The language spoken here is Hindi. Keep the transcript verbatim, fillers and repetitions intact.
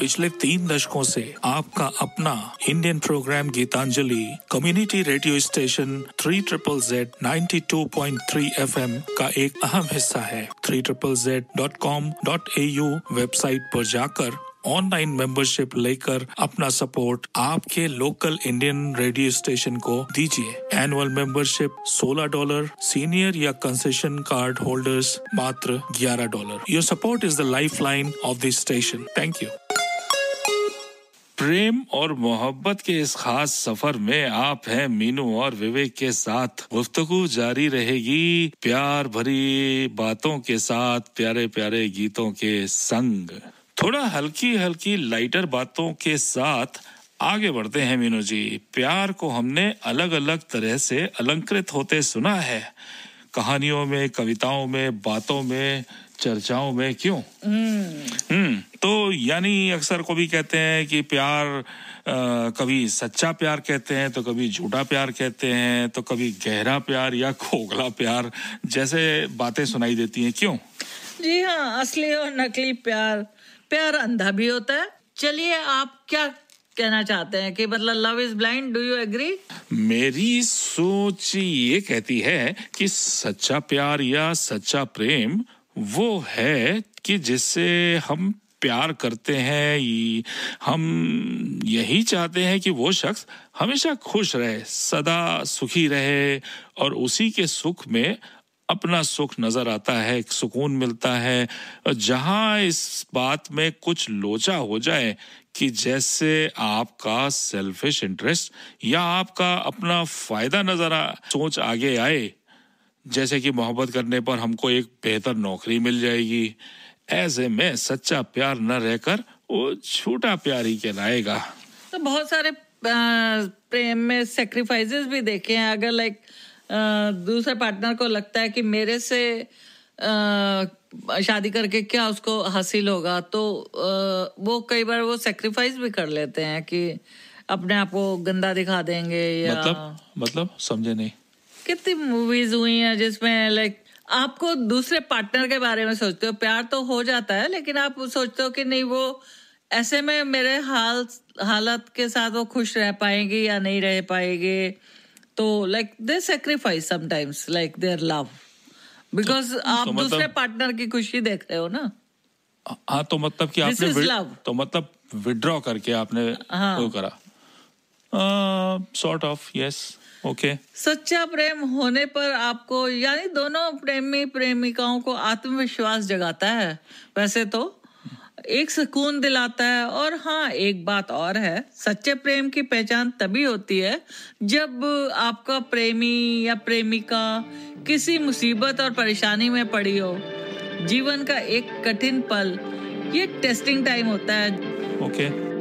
पिछले तीन दशकों से आपका अपना Indian programme Geetanjali community radio station three triple Z ninety two point three F M का एक अहम हिस्सा है। Three triple Z dot com dot A you website पर जाकर ऑनलाइन मेंबरशिप लेकर अपना सपोर्ट आपके लोकल इंडियन रेडियो स्टेशन को दीजिए। एनुअल मेंबरशिप सोलह डॉलर, सीनियर या कंसेशन कार्ड होल्डर्स मात्र ग्यारह dollar. Your support is the lifeline of this station. Thank you. प्रेम और मोहब्बत के इस खास सफर में आप हैं मीनू और विवेक के साथ। गुफ्तगू जारी रहेगी प्यार भरी बातों के साथ, प्यारे प्यारे गीतों के संग। थोड़ा हल्की हल्की लाइटर बातों के साथ आगे बढ़ते हैं मीनू जी। प्यार को हमने अलग अलग तरह से अलंकृत होते सुना है, कहानियों में, कविताओं में, बातों में, चर्चाओं में, क्यों? हम्म तो यानी अक्सर को भी कहते हैं कि प्यार आ, कभी सच्चा प्यार कहते हैं, तो कभी झूठा प्यार कहते हैं, तो कभी गहरा प्यार या खोखला प्यार जैसे बातें सुनाई देती हैं, क्यों? जी हाँ, असली और नकली प्यार। प्यार अंधा भी होता है। चलिए, आप क्या कहना चाहते हैं कि मतलब love is blind, do you agree? मेरी सोच ये कहती है कि सच्चा प्यार या सच्चा प्रेम वो है कि जिससे हम प्यार करते हैं, हम यही चाहते हैं कि वो शख्स हमेशा खुश रहे, सदा सुखी रहे, और उसी के सुख में अपना सुख नजर आता है, सुकून मिलता है। जहां इस बात में कुछ लोचा हो जाए कि जैसे आपका सेल्फिश इंटरेस्ट या आपका अपना फायदा नजर आ, सोच आगे आए, जैसे कि मोहब्बत करने पर हमको एक बेहतर नौकरी मिल जाएगी, ऐसे में सच्चा प्यार न रहकर वो झूठा प्यार ही कहलाएगा। तो बहुत सारे प्रेम में सेक्रीफाइसेस भी देखे हैं। अगर लाइक दूसरे पार्टनर को लगता है कि मेरे से आ, शादी करके क्या उसको हासिल होगा, तो आ, वो कई बार वो सेक्रीफाइस भी कर लेते हैं कि अपने आप को गंदा दिखा देंगे या मतलब मतलब समझे नहीं। कितनी मूवीज हुई हैं जिसमें लाइक आपको दूसरे पार्टनर के बारे में सोचते हो, प्यार तो हो जाता है लेकिन आप सोचते हो कि नहीं वो ऐसे में मेरे हाल हालत के साथ वो खुश रह पाएंगे या नहीं रह पाएंगे, तो like they sacrifice sometimes like their love because आप तो मतलब, दूसरे पार्टनर की खुशी देख रहे हो ना। हाँ, तो मतलब कि आपने विड, तो मतलब विड्रॉ करके आपने हाँ. वो करा सॉर्ट ऑफ, यस, ओके। सच्चा प्रेम होने पर आपको यानी दोनों प्रेमी प्रेमिकाओं को आत्मविश्वास जगाता है, वैसे तो एक सुकून दिलाता है। और हाँ, एक बात और है, सच्चे प्रेम की पहचान तभी होती है जब आपका प्रेमी या प्रेमिका किसी मुसीबत और परेशानी में पड़ी हो। जीवन का एक कठिन पल, ये टेस्टिंग टाइम होता है। Okay okay.